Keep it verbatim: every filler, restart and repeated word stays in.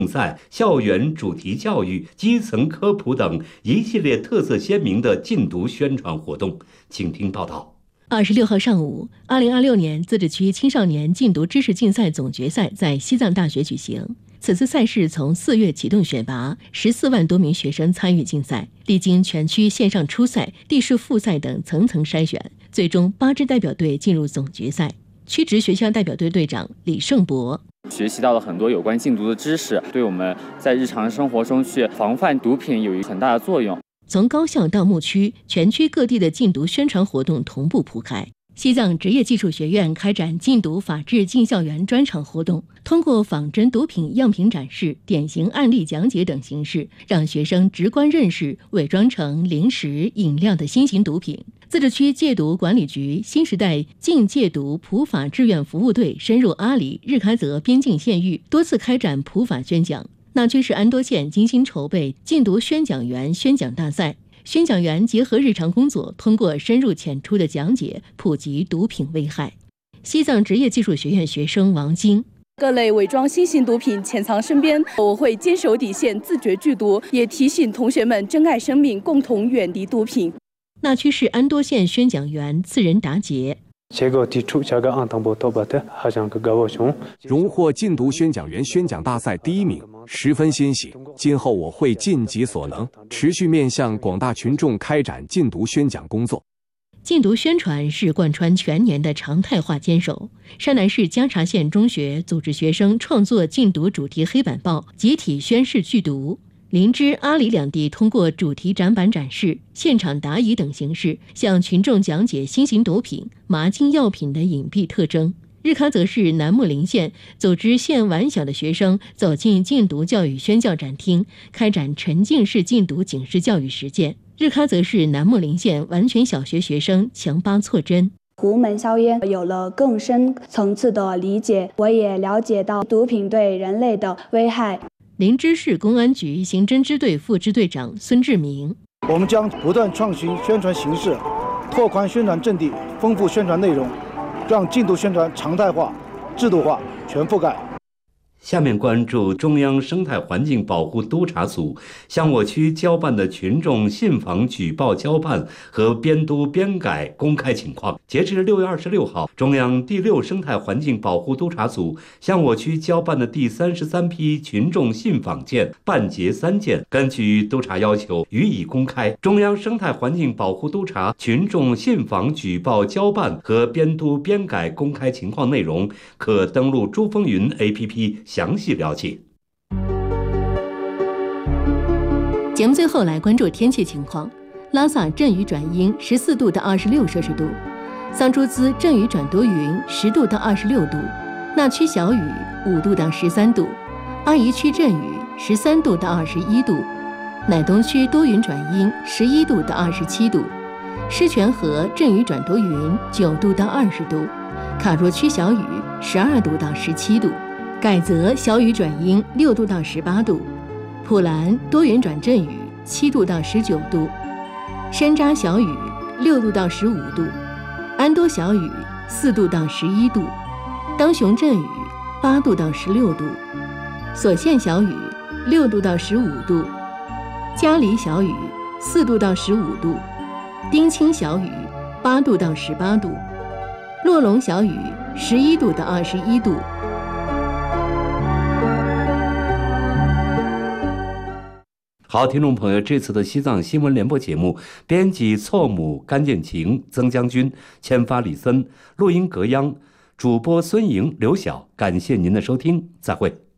竞赛、校园主题教育、基层科普等一系列特色鲜明的禁毒宣传活动。请听报道。 二十六号上午，二零二六年自治区青少年禁毒知识竞赛总决赛在西藏大学举行。此次赛事从四月启动选拔，十四万多名学生参与竞赛，历经全区线上初赛、地市复赛等层层筛选，最终八支代表队进入总决赛。区直学校代表队队长李胜博。 学习到了很多有关禁毒的知识，对我们在日常生活中去防范毒品有一很大的作用。 从高校到牧区，全区各地的禁毒宣传活动同步铺开。西藏职业技术学院开展禁毒法治进校园专场活动，通过仿真毒品样品展示、典型案例讲解等形式，让学生直观认识伪装成零食、饮料的新型毒品。自治区戒毒管理局新时代禁戒毒普法志愿服务队深入阿里、日喀则边境县域，多次开展普法宣讲。那曲市安多县精心筹备禁毒宣讲员宣讲大赛，宣讲员结合日常工作，通过深入浅出的讲解，普及毒品危害。西藏职业技术学院学生王晶。 各类伪装新型毒品潜藏身边，我会坚守底线，自觉拒毒，也提醒同学们珍爱生命，共同远离毒品。 那曲市安多县宣讲员次仁达杰。 荣获禁毒宣讲员宣讲大赛第一名，十分欣喜。今后我会尽己所能，持续面向广大群众开展禁毒宣讲工作。 禁毒宣传是贯穿全年的常态化坚守。山南市江察县中学组织学生创作禁毒主题黑板报，集体宣誓拒毒。林芝、阿里两地通过主题展板展示、现场答疑等形式，向群众讲解新型毒品、麻精药品的隐蔽特征。日喀则市南木林县组织县晚小的学生走进禁毒教育宣教展厅，开展沉浸式禁毒警示教育实践。日喀则市南木林县完全小学学生强巴错针。 无门硝烟有了更深层次的理解，我也了解到毒品对人类的危害。 林芝市公安局刑侦支队副支队长孙志明。 我们将不断创新宣传形式，拓宽宣传阵地，丰富宣传内容，让禁毒宣传常态化、制度化、全覆盖。 下面关注中央生态环境保护督察组向我区交办的群众信访举报交办和编督编改公开情况。截至六月二十六号，中央第六生态环境保护督察组向我区交办的第三十三批群众信访件办结三件，根据督察要求予以公开。中央生态环境保护督察群众信访举报交办和编督编改公开情况内容，可登录珠风云 A P P详细了解。 节目最后来关注天气情况。拉萨阵雨转阴，十四度到二十六摄氏度；桑珠孜阵雨转多云，十度到二十六度；那曲小雨，五度到十三度；阿宜区阵雨，十三度到二十一度；乃东区多云转阴，十一度到二十七度；狮泉河阵雨转多云，九度到二十度；卡若区小雨，十二度到十七度；改则小雨转阴，六度到十八度；普兰多云转阵雨，七度到十九度；山楂小雨，六度到十五度；安多小雨，四度到十一度；当雄阵雨，八度到十六度；所县小雨，六度到十五度；嘉黎小雨，四度到十五度；丁青小雨，八度到十八度；洛龙小雨，十一度到二十一度。 好，听众朋友，这次的西藏新闻联播节目，编辑错母、甘建晴、曾将军，签发李森，录音格央，主播孙莹、刘晓，感谢您的收听，再会。